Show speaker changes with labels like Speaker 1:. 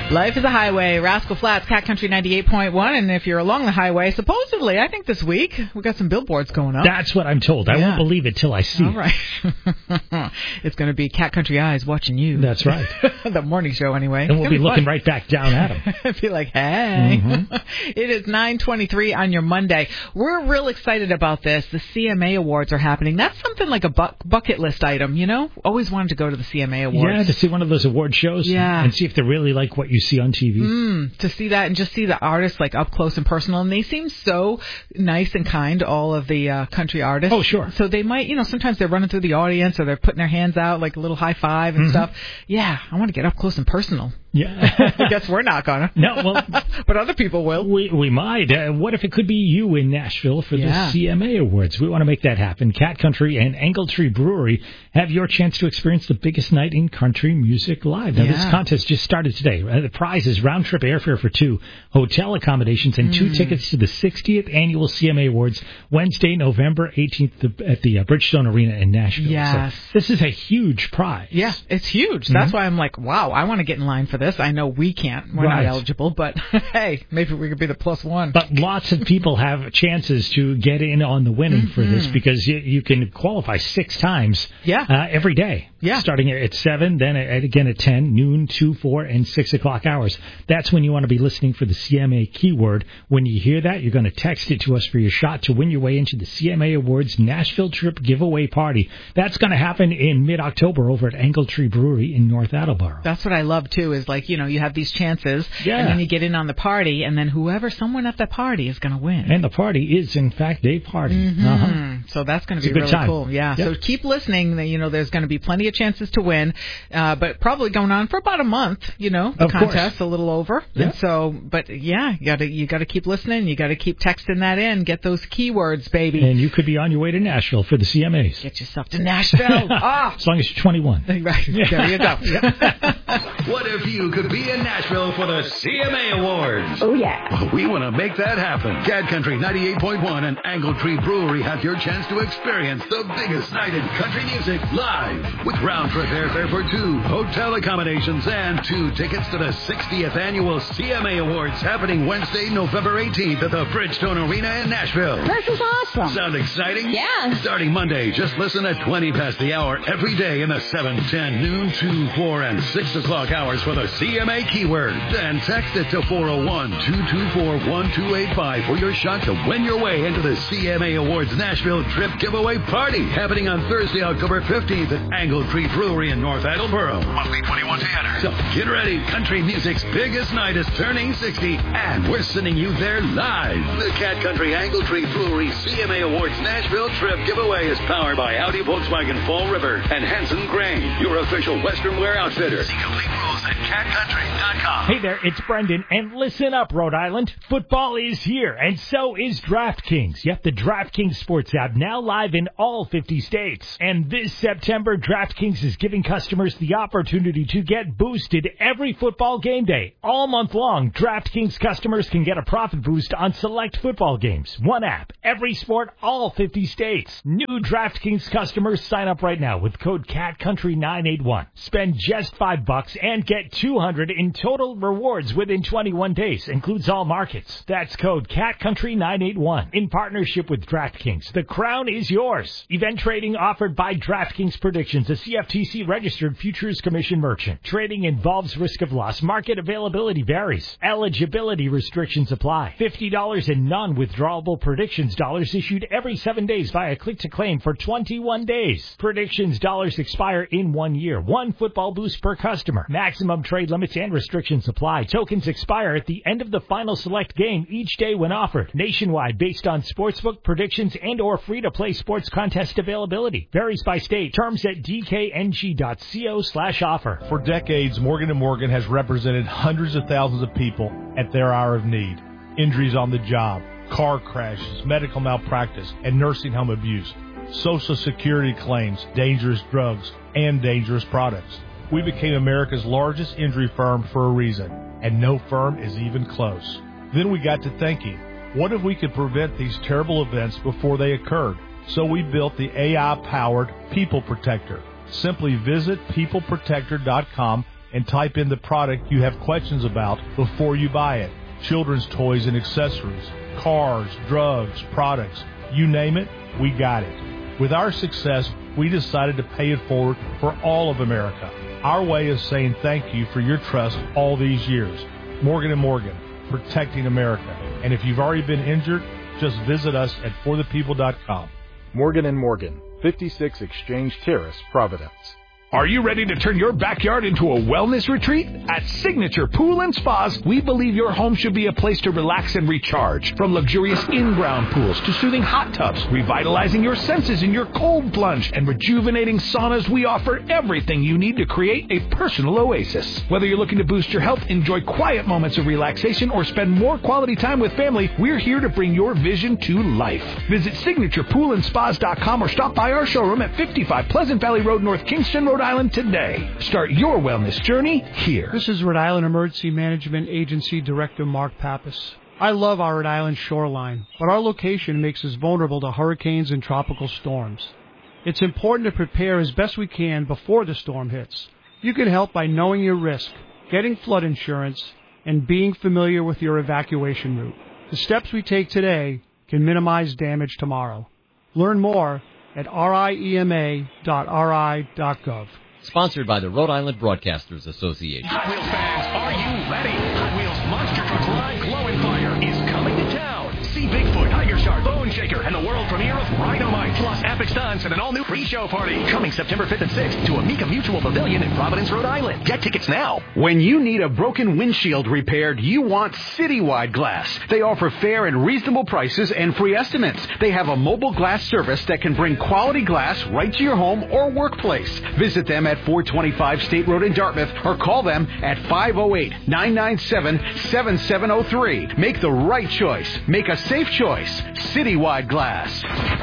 Speaker 1: Life is a highway. Rascal Flatts, Cat Country 98.1. And if you're along the highway, supposedly, I think this week, we got some billboards going up.
Speaker 2: That's what I'm told. I won't believe it till I see it.
Speaker 1: All right. It's going to be Cat Country Eyes watching you.
Speaker 2: That's right.
Speaker 1: The morning show, anyway.
Speaker 2: And we'll be looking right back down at them.
Speaker 1: Be like, hey. Mm-hmm. It is 9:23 on your Monday. We're real excited about this. The CMA Awards are happening. That's something like a bucket list item, you know? Always wanted to go to the CMA Awards.
Speaker 2: Yeah, to see one of those award shows.
Speaker 1: Yeah.
Speaker 2: And see if they're really like what you see on TV.
Speaker 1: To see that and just see the artists like up close and personal. And they seem so nice and kind, all of the country artists.
Speaker 2: Oh, sure.
Speaker 1: So they might, you know, sometimes they're running through the audience or they're putting their hands out like a little high five and stuff. Yeah, I want to get up close and personal.
Speaker 2: Yeah.
Speaker 1: I guess we're not going to.
Speaker 2: No, well.
Speaker 1: But other people will.
Speaker 2: We might. What if it could be you in Nashville for the CMA Awards? We want to make that happen. Cat Country and Angle Tree Brewery have your chance to experience the biggest night in country music live. Now, this contest just started today. The prize is round-trip airfare for 2, hotel accommodations, and 2 tickets to the 60th Annual CMA Awards, Wednesday, November 18th at the Bridgestone Arena in Nashville.
Speaker 1: Yes.
Speaker 2: So this is a huge prize.
Speaker 1: Yeah, it's huge. That's why I'm like, wow, I want to get in line for this. I know we can't. We're not eligible, but hey, maybe we could be the +1.
Speaker 2: But lots of people have chances to get in on the winning for this because you can qualify 6 times every day.
Speaker 1: Yeah.
Speaker 2: Starting at 7, then again at 10, noon, 2, 4, and 6 o'clock hours. That's when you want to be listening for the CMA keyword. When you hear that, you're going to text it to us for your shot to win your way into the CMA Awards Nashville Trip Giveaway Party. That's going to happen in mid-October over at Angle Tree Brewery in North Attleboro.
Speaker 1: That's what I love, too, is like, you know, you have these chances, and then you get in on the party, and then someone at the party is going to win.
Speaker 2: And the party is, in fact, a party.
Speaker 1: So that's going to be really cool. Yeah. Yep. So keep listening. You know, there's going to be plenty of chances to win, but probably going on for about a month, you know, the contest, a little over.
Speaker 2: Yep.
Speaker 1: And so, but yeah, you got to keep listening. You got to keep texting that in. Get those keywords, baby.
Speaker 2: And you could be on your way to Nashville for the CMAs.
Speaker 1: Get yourself to Nashville.
Speaker 2: As long as you're 21.
Speaker 1: Right. There you go.
Speaker 3: What if you could be in Nashville for the CMA Awards?
Speaker 4: Oh, yeah.
Speaker 3: Well, we want to make that happen. Cat Country 98.1 and Angle Tree Brewery have your chance to experience the biggest night in country music live with round-trip airfare for 2, hotel accommodations, and 2 tickets to the 60th Annual CMA Awards happening Wednesday, November 18th at the Bridgestone Arena in Nashville.
Speaker 4: This is awesome.
Speaker 3: Sound exciting?
Speaker 4: Yeah.
Speaker 3: Starting Monday, just listen at 20 past the hour every day in the 7, 10, noon, 2, 4, and 6 o'clock hours for the CMA keyword. Then text it to 401-224-1285 for your shot to win your way into the CMA Awards Nashville Trip Giveaway Party happening on Thursday, October 15th at Angle Tree Brewery in North Attleboro. Must be 21 to enter. So get ready. Country music's biggest night is turning 60, and we're sending you there live. The Cat Country Angle Tree Brewery CMA Awards Nashville Trip Giveaway is powered by Audi Volkswagen Fall River and Hanson Grain, your official Western wear outfitter. See complete rules at catcountry.com.
Speaker 2: Hey there, it's Brendan, and listen up, Rhode Island. Football is here, and so is DraftKings. Yep, the DraftKings Sports app now live in all 50 states. And this September, DraftKings is giving customers the opportunity to get boosted every football game day. All month long, DraftKings customers can get a profit boost on select football games. One app, every sport, all 50 states. New DraftKings customers sign up right now with code CatCountry981. Spend just $5 and get $200 in total rewards within 21 days. Includes all markets. That's code CatCountry981. In partnership with DraftKings, the crown is yours. Event trading offered by DraftKings Predictions, a CFTC registered futures commission merchant. Trading involves risk of loss. Market availability varies. Eligibility restrictions apply. $50 in non-withdrawable predictions dollars issued every 7 days via click-to-claim for 21 days. Predictions dollars expire in 1 year. 1 football boost per customer. Maximum trade limits and restrictions apply. Tokens expire at the end of the final select game each day when offered. Nationwide based on sportsbook predictions and or free-to-play sports contest availability. Varies by state. Terms at dkng.co/offer.
Speaker 5: For decades, Morgan & Morgan has represented hundreds of thousands of people at their hour of need. Injuries on the job, car crashes, medical malpractice, and nursing home abuse. Social Security claims, dangerous drugs, and dangerous products. We became America's largest injury firm for a reason, and no firm is even close. Then we got to thinking, what if we could prevent these terrible events before they occurred? So we built the AI-powered People Protector. Simply visit peopleprotector.com and type in the product you have questions about before you buy it. Children's toys and accessories, cars, drugs, products, you name it, we got it. With our success, we decided to pay it forward for all of America. Our way of saying thank you for your trust all these years. Morgan & Morgan, protecting America. And if you've already been injured, just visit us at forthepeople.com.
Speaker 4: Morgan & Morgan, 56 Exchange Terrace, Providence.
Speaker 6: Are you ready to turn your backyard into a wellness retreat? At Signature Pool and Spas, we believe your home should be a place to relax and recharge. From luxurious in-ground pools to soothing hot tubs, revitalizing your senses in your cold plunge, and rejuvenating saunas, we offer everything you need to create a personal oasis. Whether you're looking to boost your health, enjoy quiet moments of relaxation, or spend more quality time with family, we're here to bring your vision to life. Visit SignaturePoolandSpas.com or stop by our showroom at 55 Pleasant Valley Road, North Kingston, Rhode Island today. Start your wellness journey here.
Speaker 7: This is Rhode Island Emergency Management Agency Director Mark Pappas. I love our Rhode Island shoreline, but our location makes us vulnerable to hurricanes and tropical storms. It's important to prepare as best we can before the storm hits. You can help by knowing your risk, getting flood insurance, and being familiar with your evacuation route. The steps we take today can minimize damage tomorrow. Learn more at riema.ri.gov.
Speaker 8: Sponsored by the Rhode Island Broadcasters Association.
Speaker 9: Hot Wheels fans, are you ready? Hot Wheels Monster Truck Ride Glow and Fire is coming to town. See Bigfoot, Tiger Shark, Bone Shaker, and the world premiere of Rhinomite, plus epic stunts and an all-new pre-show party. Coming September 5th and 6th to Amica Mutual Pavilion in Providence, Rhode Island. Get tickets now.
Speaker 10: When you need a broken windshield repaired, you want Citywide Glass. They offer fair and reasonable prices and free estimates. They have a mobile glass service that can bring quality glass right to your home or workplace. Visit them at 425 State Road in Dartmouth or call them at 508-997-7703. Make the right choice. Make a safe choice. Citywide Glass.